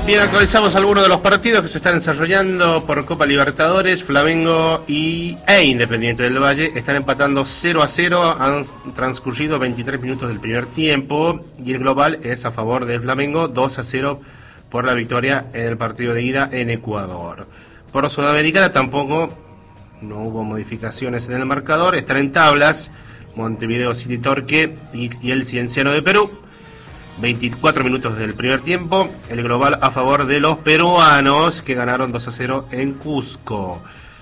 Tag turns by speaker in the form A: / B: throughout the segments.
A: Bien, actualizamos algunos de los partidos que se están desarrollando por Copa Libertadores. Flamengo e Independiente del Valle están empatando 0-0. Han transcurrido 23 minutos del primer tiempo y el global es a favor del Flamengo, 2-0 por la victoria en el partido de ida en Ecuador. Por Sudamericana tampoco no hubo modificaciones en el marcador. Están en tablas Montevideo City Torque y el Cienciano de Perú. 24 minutos del primer tiempo, el global a favor de los peruanos que ganaron 2-0 en Cusco.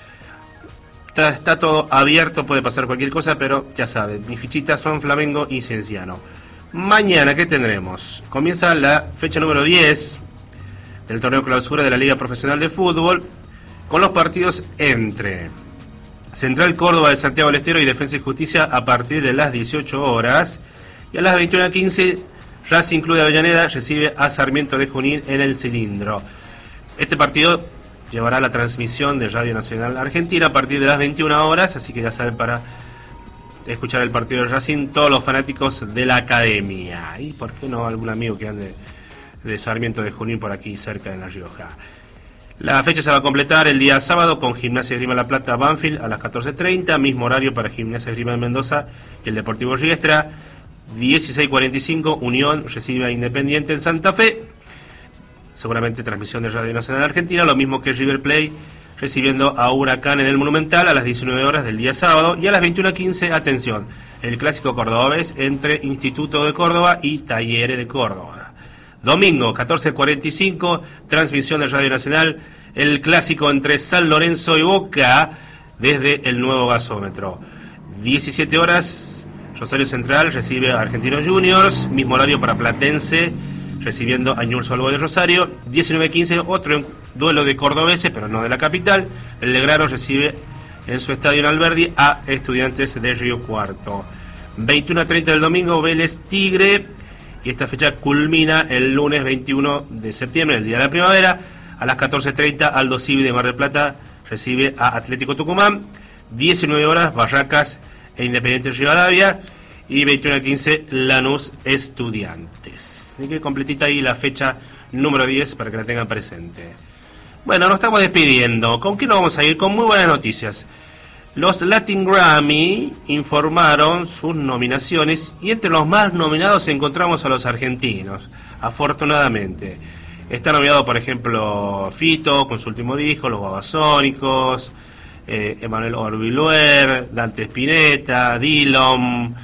A: Está todo abierto, puede pasar cualquier cosa, pero ya saben, mis fichitas son Flamengo y Cienciano. Mañana, ¿qué tendremos? Comienza la fecha número 10 del torneo clausura de la Liga Profesional de Fútbol, con los partidos entre Central Córdoba de Santiago del Estero y Defensa y Justicia a partir de las 18 horas, y a las 21:15 Racing Club de Avellaneda recibe a Sarmiento de Junín en el Cilindro. Este partido llevará la transmisión de Radio Nacional Argentina a partir de las 21 horas, así que ya saben, para escuchar el partido de Racing, todos los fanáticos de la academia. Y por qué no algún amigo que ande de Sarmiento de Junín por aquí cerca de La Rioja. La fecha se va a completar el día sábado con Gimnasia Esgrima La Plata Banfield a las 14:30, mismo horario para Gimnasia Esgrima de Mendoza y el Deportivo Riestra. 16:45, Unión recibe a Independiente en Santa Fe, seguramente transmisión de Radio Nacional Argentina, lo mismo que River Plate recibiendo a Huracán en el Monumental a las 19 horas del día sábado, y a las 21:15, atención, el clásico cordobés entre Instituto de Córdoba y Talleres de Córdoba. Domingo, 14:45, transmisión de Radio Nacional, el clásico entre San Lorenzo y Boca desde el nuevo gasómetro. 17 horas, Rosario Central recibe a Argentinos Juniors, mismo horario para Platense recibiendo a Newell's Old Boys de Rosario. 19:15, otro duelo de cordobeses, pero no de la capital. El Belgrano recibe en su estadio en Alberdi a Estudiantes de Río Cuarto. 21:30 del domingo, Vélez Tigre, y esta fecha culmina el lunes 21 de septiembre, el día de la primavera. A las 14:30, Aldo Civi de Mar del Plata recibe a Atlético Tucumán. 19 horas, Barracas e Independiente Rivadavia, y 21:15 Lanús Estudiantes. Así que completita ahí la fecha número 10 para que la tengan presente. Bueno, nos estamos despidiendo. ¿Con qué nos vamos a ir? Con muy buenas noticias. Los Latin Grammy informaron sus nominaciones y entre los más nominados encontramos a los argentinos, afortunadamente. Está nominado, por ejemplo, Fito con su último disco, Los Babasónicos, Emanuel Orbiluer, Dante Spinetta, Dillon,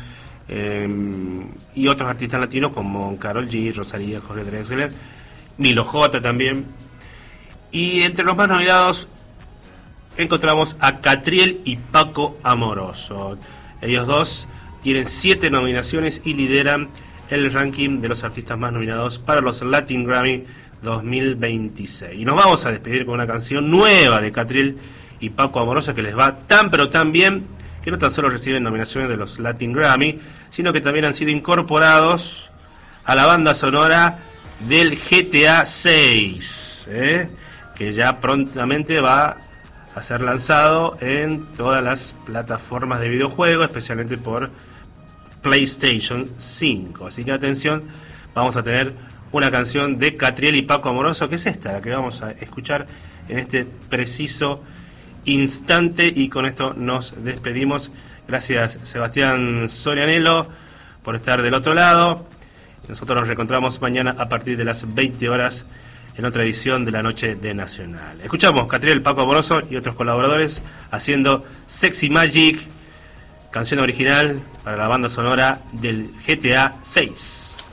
A: y otros artistas latinos como Karol G, Rosalía, Jorge Drexler, Milo J también. Y entre los más nominados encontramos a Catriel y Paco Amoroso. Ellos dos tienen 7 nominaciones y lideran el ranking de los artistas más nominados para los Latin Grammy 2026. Y nos vamos a despedir con una canción nueva de Catriel y Paco Amoroso, que les va tan pero tan bien que no tan solo reciben nominaciones de los Latin Grammy, sino que también han sido incorporados a la banda sonora del GTA 6, que ya prontamente va a ser lanzado en todas las plataformas de videojuegos, especialmente por PlayStation 5. Así que atención, vamos a tener una canción de Catriel y Paco Amoroso, que es esta, la que vamos a escuchar en este preciso instante, y con esto nos despedimos. Gracias, Sebastián Sorianelo, por estar del otro lado. Nosotros nos reencontramos mañana a partir de las 20 horas en otra edición de la Noche de Nacional. Escuchamos Catriel, Paco Amoroso y otros colaboradores haciendo Sexy Magic, canción original para la banda sonora del GTA 6.